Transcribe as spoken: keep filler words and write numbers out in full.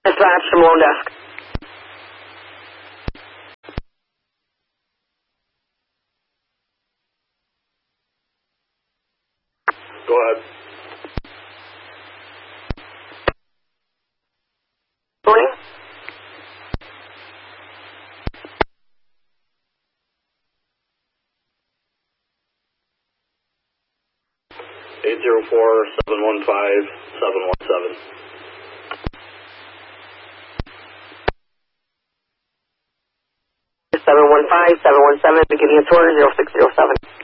Dispatch from loan desk. Go ahead. Morning. eight zero four, seven one five, seven one seven. seven one five, seven one seven, beginning of tour, zero six zero seven.